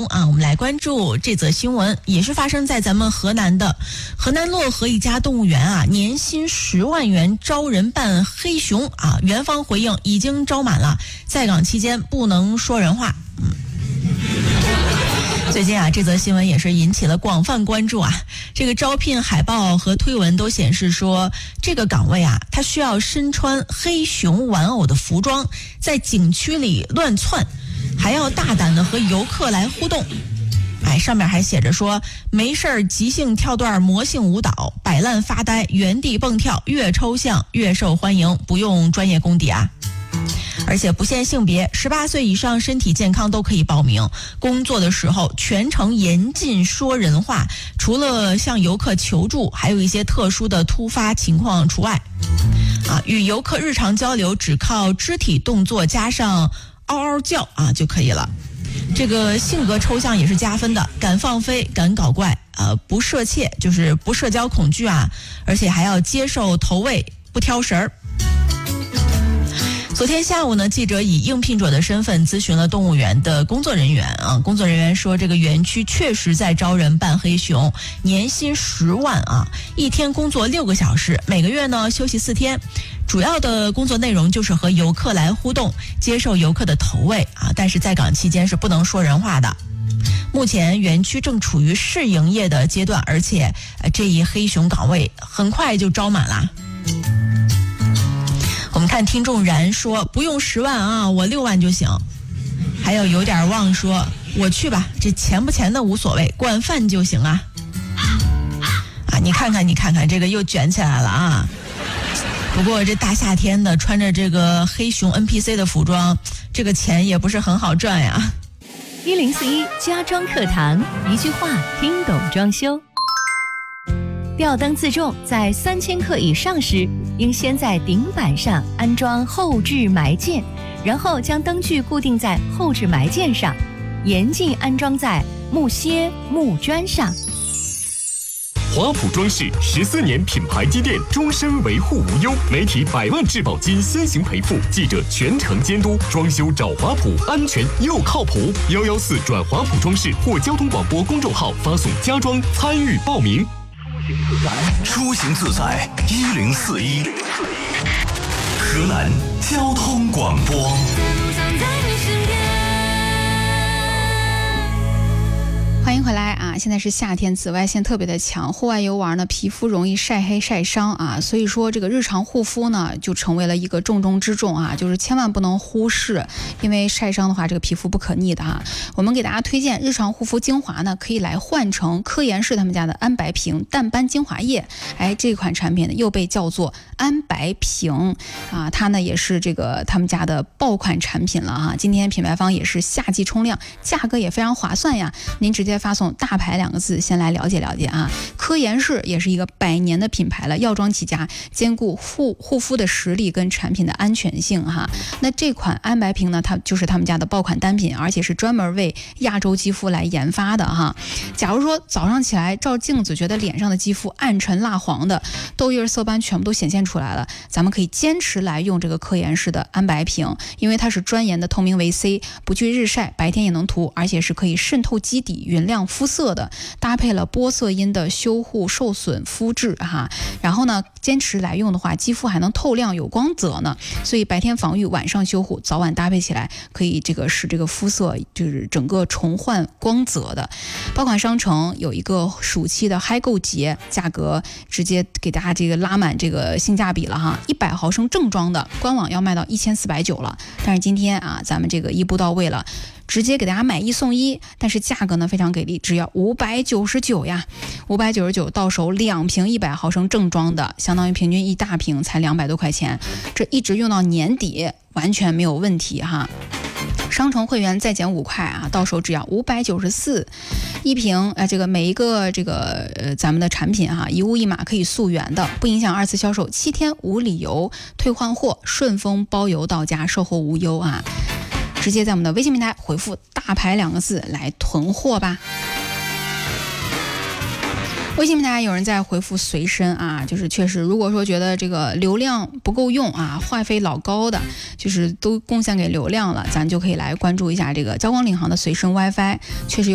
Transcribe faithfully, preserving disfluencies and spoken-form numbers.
啊，我们来关注这则新闻，也是发生在咱们河南的河南漯河一家动物园啊，年薪十万元招人扮黑熊啊，园方回应已经招满了，在岗期间不能说人话。嗯。最近啊，这则新闻也是引起了广泛关注啊。这个招聘海报和推文都显示说，这个岗位啊，它需要身穿黑熊玩偶的服装，在景区里乱窜，还要大胆的和游客来互动。哎，上面还写着说，没事儿即兴跳段魔性舞蹈，摆烂发呆，原地蹦跳，越抽象越受欢迎，不用专业功底啊。而且不限性别，十八岁以上身体健康都可以报名。工作的时候全程严禁说人话，除了向游客求助，还有一些特殊的突发情况除外。啊，与游客日常交流只靠肢体动作加上嗷嗷叫啊就可以了。这个性格抽象也是加分的，敢放飞，敢搞怪，呃，不设怯，就是不社交恐惧啊，而且还要接受投喂，不挑食儿。昨天下午呢，记者以应聘者的身份咨询了动物园的工作人员啊，工作人员说，这个园区确实在招人扮黑熊，年薪十万啊，一天工作六个小时，每个月呢休息四天，主要的工作内容就是和游客来互动，接受游客的投喂啊，但是在岗期间是不能说人话的。目前园区正处于试营业的阶段，而且、呃、这一黑熊岗位很快就招满了。我们看听众然说，不用十万啊，我六万就行。还有有点忘说，我去吧，这钱不钱的无所谓，管饭就行啊。啊，你看看你看看，这个又卷起来了啊。不过这大夏天的，穿着这个黑熊 N P C 的服装，这个钱也不是很好赚呀。 一零四一家装课堂，一句话听懂装修。吊灯自重在三千克以上时，应先在顶板上安装后置埋件，然后将灯具固定在后置埋件上，严禁安装在木楔、木砖上。 华普装饰十四年品牌积淀，终身维护无忧，媒体百万质保金先行赔付，记者全程监督，装修找华普，安全又靠谱。幺幺四转华普装饰或交通广播公众号发送家装参与报名。 出行自在一零四一，河南交通广播。 欢迎回来啊！现在是夏天，紫外线特别的强，户外游玩呢，皮肤容易晒黑晒伤啊，所以说这个日常护肤呢，就成为了一个重中之重啊，就是千万不能忽视，因为晒伤的话，这个皮肤不可逆的啊。我们给大家推荐日常护肤精华呢，可以来换成科颜氏他们家的安白瓶淡斑精华液，哎，这款产品呢又被叫做安白瓶啊，它呢也是这个他们家的爆款产品了哈、啊。今天品牌方也是夏季冲量，价格也非常划算呀，您直接发送大牌两个字先来了解了解啊。科颜氏也是一个百年的品牌了，药妆起家，兼顾护护肤的实力跟产品的安全性哈。那这款安白瓶呢，它就是他们家的爆款单品，而且是专门为亚洲肌肤来研发的哈。假如说早上起来照镜子觉得脸上的肌肤暗沉蜡黄的，痘印色斑全部都显现出来了，咱们可以坚持来用这个科颜氏的安白瓶，因为它是专研的透明维 C， 不惧日晒，白天也能涂，而且是可以渗透基底匀亮肤色的，搭配了玻色因的修护受损肤质哈。然后呢，坚持来用的话，肌肤还能透亮有光泽呢，所以白天防御，晚上修护，早晚搭配起来可以这个使这个肤色就是整个重焕光泽的。爆款商城有一个暑期的嗨购节，价格直接给大家这个拉满这个性价比了哈，一百毫升正装的官网要卖到一千四百九了，但是今天啊，咱们这个一步到位了。直接给大家买一送一，但是价格呢非常给力，只要五百九十九呀，五百九十九到手两瓶一百毫升正装的，相当于平均一大瓶才两百多块钱，这一直用到年底完全没有问题哈。商城会员再减五块啊，到手只要五百九十四一瓶，呃，这个每一个这个呃咱们的产品哈、啊，一物一码可以溯源的，不影响二次销售，七天无理由退换货，顺丰包邮到家，售后无忧啊。直接在我们的微信平台回复大牌两个字来囤货吧。微信平台有人在回复随身啊，就是确实如果说觉得这个流量不够用啊，话费老高的，就是都贡献给流量了，咱就可以来关注一下这个交广领航的随身 WiFi， 确实有